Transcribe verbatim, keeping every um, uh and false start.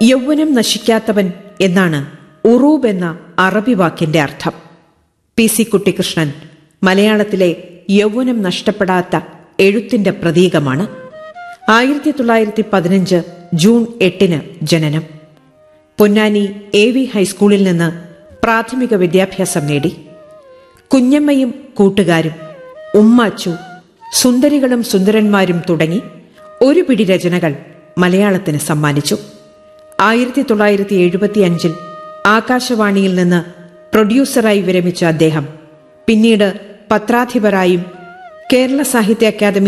യൗവനം നശിക്കാത്തവൻ എന്നാണ് ഉറൂബ് എന്ന അറബി വാക്കിന്റെ അർത്ഥം. പി സി കുട്ടിക്കൃഷ്ണൻ മലയാളത്തിലെ യൗവനം നഷ്ടപ്പെടാത്ത എഴുത്തിന്റെ പ്രതീകമാണ്. ആയിരത്തി തൊള്ളായിരത്തി പതിനഞ്ച് ജൂൺ എട്ടിന് ജനനം. പൊന്നാനി എ വി ഹൈസ്കൂളിൽ നിന്ന് പ്രാഥമിക വിദ്യാഭ്യാസം നേടി. കുഞ്ഞമ്മയും കൂട്ടുകാരും, ഉമ്മാച്ചു, സുന്ദരികളും സുന്ദരന്മാരും തുടങ്ങി ഒരു പിടി രചനകൾ മലയാളത്തിന് സമ്മാനിച്ചു. ആയിരത്തി തൊള്ളായിരത്തി എഴുപത്തിയഞ്ചിൽ ആകാശവാണിയിൽ നിന്ന് പ്രൊഡ്യൂസറായി വിരമിച്ച അദ്ദേഹം പിന്നീട് പത്രാധിപരായും കേരള സാഹിത്യ അക്കാദമി